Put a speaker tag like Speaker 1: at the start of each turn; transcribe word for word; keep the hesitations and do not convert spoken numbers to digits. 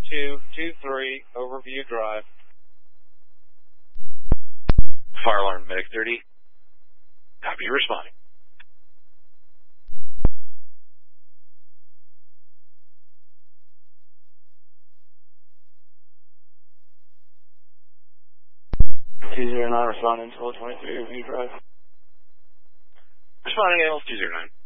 Speaker 1: two two three, Overview Drive.
Speaker 2: Fire alarm, medic thirty. Copy, responding.
Speaker 3: two zero nine, responding to twenty-three, Overview Drive.
Speaker 2: Responding A L two zero nine.